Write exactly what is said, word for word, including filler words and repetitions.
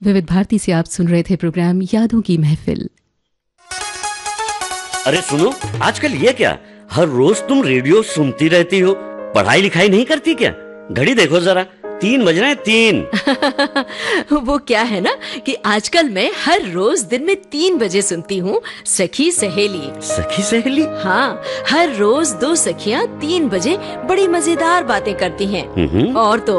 विविध भारती से आप सुन रहे थे प्रोग्राम यादों की महफिल। अरे सुनो, आजकल ये क्या, हर रोज तुम रेडियो सुनती रहती हो, पढ़ाई लिखाई नहीं करती क्या? घड़ी देखो जरा, तीन बज रहे हैं, तीन। वो क्या है ना कि आजकल मैं हर रोज दिन में तीन बजे सुनती हूँ सखी सहेली। सखी सहेली? हाँ, हर रोज दो सखियाँ तीन बजे बड़ी मजेदार बातें करती हैं। और तो